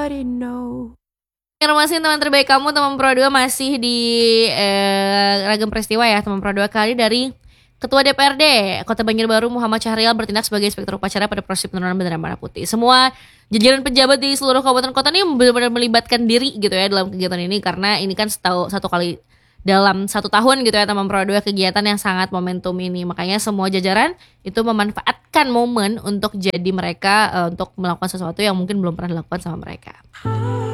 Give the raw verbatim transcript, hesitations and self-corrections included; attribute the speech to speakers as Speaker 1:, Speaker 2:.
Speaker 1: Informasi teman terbaik kamu, teman Pro dua masih di eh, Ragam Peristiwa ya, teman Pro dua kali dari Ketua D P R D Kota Banjarbaru Muhammad Syahrial bertindak sebagai inspektur upacara pada proses penurunan bendera merah putih. Semua jajaran pejabat di seluruh kabupaten kota ini benar-benar melibatkan diri gitu ya dalam kegiatan ini, karena ini kan setahu satu kali dalam satu tahun gitu ya teman Pro dua, kegiatan yang sangat momentum ini. Makanya semua jajaran itu memanfaatkan momen untuk jadi mereka uh, untuk melakukan sesuatu yang mungkin belum pernah dilakukan sama mereka.